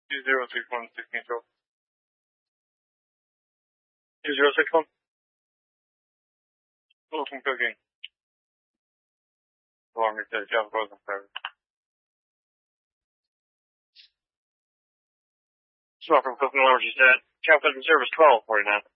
2061 control. 2061. Open cooking. Alarm says job closing service. Small from cooking alarms, you said. Job closing service 1249.